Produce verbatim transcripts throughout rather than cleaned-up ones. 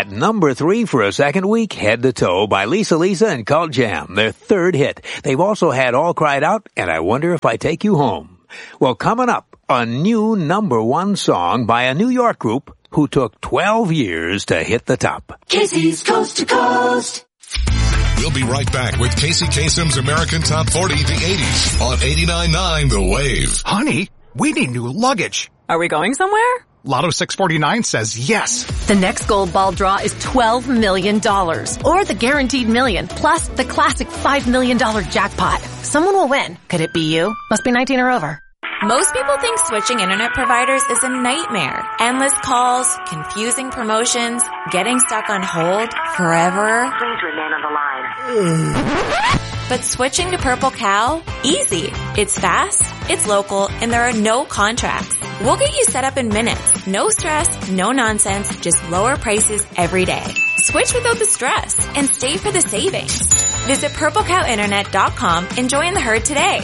at number three for a second week, Head to Toe by Lisa Lisa and Cult Jam, their third hit. They've also had All Cried Out and I Wonder If I Take You Home. Well, coming up, a new number one song by a New York group who took twelve years to hit the top. Casey's Coast to Coast. We'll be right back with Casey Kasem's American Top forty, the eighties, on eighty-nine point nine The Wave. Honey, we need new luggage. Are we going somewhere? Lotto six forty-nine says yes. The next gold ball draw is twelve million dollars. Or the guaranteed million, plus the classic five million dollars jackpot. Someone will win. Could it be you? Must be nineteen or over. Most people think switching internet providers is a nightmare. Endless calls, confusing promotions, getting stuck on hold forever. Please remain on the line. But switching to Purple Cow? Easy. It's fast, it's local, and there are no contracts. We'll get you set up in minutes. No stress, no nonsense, just lower prices every day. Switch without the stress and stay for the savings. Visit purple cow internet dot com and join the herd today.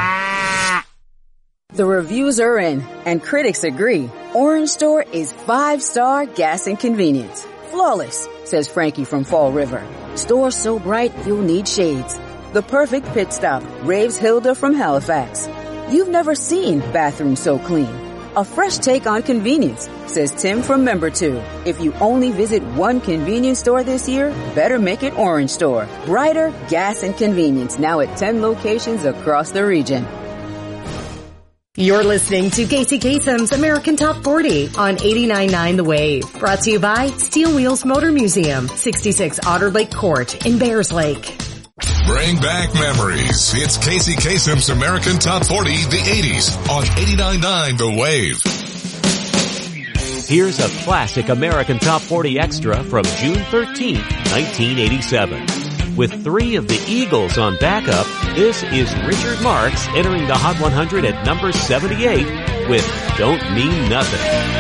The reviews are in, and critics agree. Orange Store is five-star gas and convenience. Flawless, says Frankie from Fall River. Store so bright you'll need shades. The perfect pit stop, raves Hilda from Halifax. You've never seen bathrooms so clean. A fresh take on convenience, says Tim from Member two. If you only visit one convenience store this year, better make it Orange Store. Brighter gas and convenience, now at ten locations across the region. You're listening to Casey Kasem's American Top forty on eighty-nine point nine The Wave. Brought to you by Steel Wheels Motor Museum, sixty-six Otter Lake Court in Bears Lake. Bring back memories. It's Casey Kasem's American Top forty, the eighties, on eighty-nine point nine The Wave. Here's a classic American Top forty extra from June thirteenth, nineteen eighty-seven. With three of the Eagles on backup, this is Richard Marx entering the Hot one hundred at number seventy-eight with Don't Mean Nothing.